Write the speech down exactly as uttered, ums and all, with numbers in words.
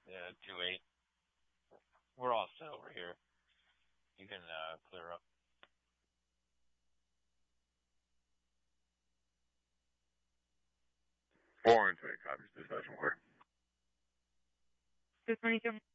Yeah, two eight. We're all set over here. You can uh, clear up. Four and three copies. Dispatch one. Two twenty-two.